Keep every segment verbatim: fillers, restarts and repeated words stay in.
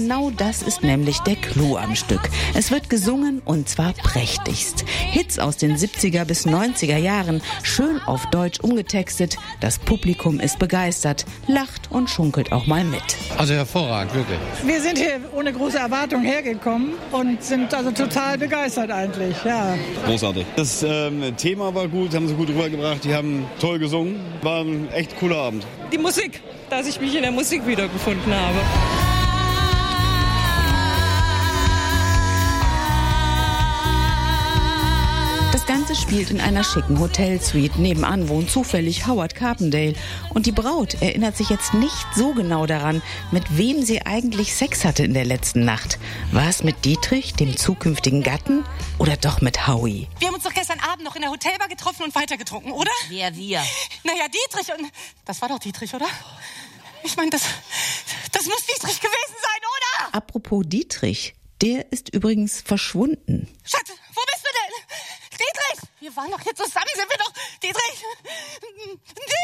Genau das ist nämlich der Clou am Stück. Es wird gesungen und zwar prächtigst. Hits aus den siebziger bis neunziger Jahren, schön auf Deutsch umgetextet. Das Publikum ist begeistert, lacht und schunkelt auch mal mit. Also hervorragend, wirklich. Wir sind hier ohne große Erwartung hergekommen und sind also total begeistert eigentlich, ja. Großartig. Das ähm, Thema war gut, haben sie gut rübergebracht, die haben toll gesungen. War ein echt cooler Abend. Die Musik, dass ich mich in der Musik wiedergefunden habe. Das Ganze spielt in einer schicken Hotelsuite. Nebenan wohnt zufällig Howard Carpendale. Und die Braut erinnert sich jetzt nicht so genau daran, mit wem sie eigentlich Sex hatte in der letzten Nacht. War es mit Dietrich, dem zukünftigen Gatten, oder doch mit Howie? Wir haben uns doch gestern Abend noch in der Hotelbar getroffen und weitergetrunken, oder? Wer wir? Naja, Dietrich und... Das war doch Dietrich, oder? Ich meine, das, das muss Dietrich gewesen sein, oder? Apropos Dietrich, der ist übrigens verschwunden. Schatz, wo bist du denn? Dietrich! Wir waren doch hier zusammen, sind wir doch... Dietrich! Dietrich!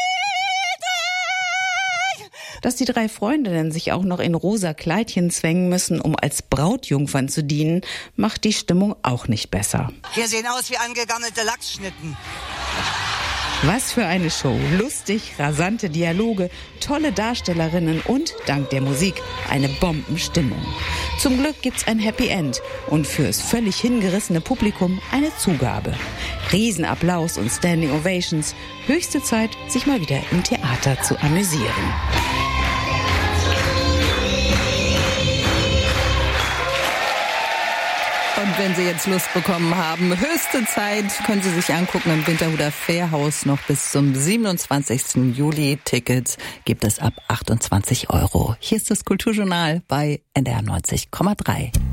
Dass die drei Freundinnen sich auch noch in rosa Kleidchen zwängen müssen, um als Brautjungfern zu dienen, macht die Stimmung auch nicht besser. Wir sehen aus wie angegammelte Lachsschnitten. Was für eine Show. Lustig, rasante Dialoge, tolle Darstellerinnen und, dank der Musik, eine Bombenstimmung. Zum Glück gibt's ein Happy End und fürs völlig hingerissene Publikum eine Zugabe. Riesenapplaus und Standing Ovations. Höchste Zeit, sich mal wieder im Theater zu amüsieren. Und wenn Sie jetzt Lust bekommen haben, höchste Zeit, können Sie sich angucken im Winterhuder Fährhaus noch bis zum siebenundzwanzigsten Juli. Tickets gibt es ab achtundzwanzig Euro. Hier ist das Kulturjournal bei N D R neunzig Komma drei.